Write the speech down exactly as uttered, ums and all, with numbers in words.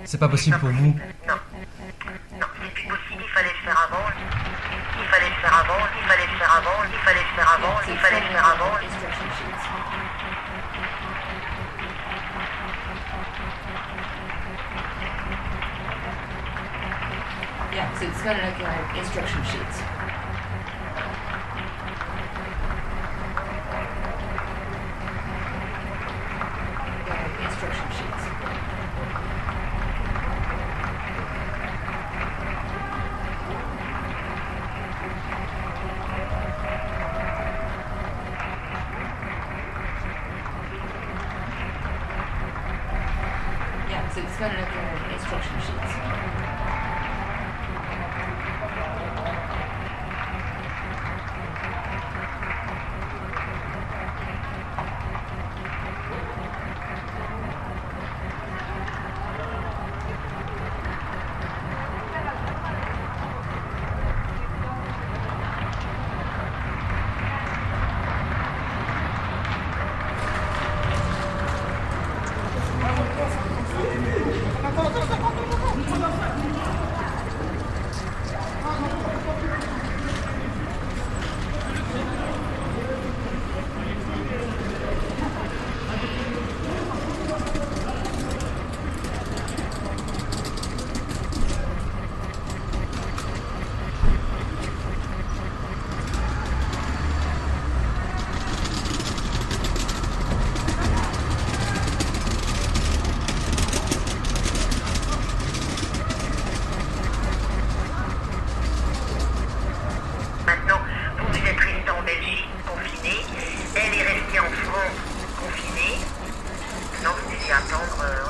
C'est pas possible pour vous. Non. Non, c'est plus possible, il fallait le faire avant. Il fallait le faire avant, il fallait le faire avant, il fallait le faire avant, il fallait le faire avant. Yeah, so it's gonna look like instruction sheets. Like instruction sheets. Yeah, so it's gonna look like instruction sheets. Maintenant, vous vous êtes resté en Belgique, confiné. Elle est restée en France, confinée. Maintenant, vous devez attendre euh,